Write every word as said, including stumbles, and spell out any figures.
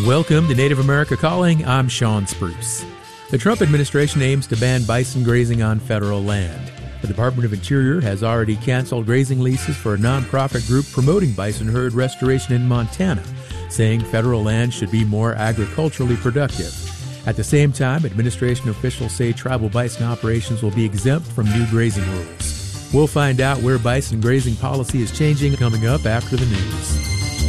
Welcome to Native America Calling. I'm Sean Spruce. The Trump administration aims to ban bison grazing on federal land. The Department of Interior has already canceled grazing leases for a nonprofit group promoting bison herd restoration in Montana, saying federal land should be more agriculturally productive. At the same time, administration officials say tribal bison operations will be exempt from new grazing rules. We'll find out where bison grazing policy is changing coming up after the news.